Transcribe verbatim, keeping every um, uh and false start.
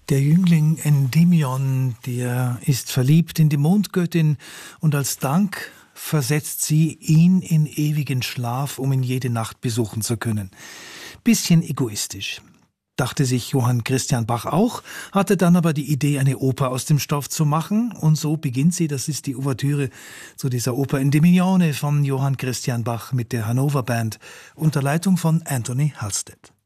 Der Jüngling Endymion, der ist verliebt in die Mondgöttin und als Dank versetzt sie ihn in ewigen Schlaf, um ihn jede Nacht besuchen zu können. Bisschen egoistisch, dachte sich Johann Christian Bach auch, hatte dann aber die Idee, eine Oper aus dem Stoff zu machen. Und so beginnt sie, das ist die Ouvertüre zu dieser Oper Endymione von Johann Christian Bach mit der Hannover Band unter Leitung von Anthony Halstead.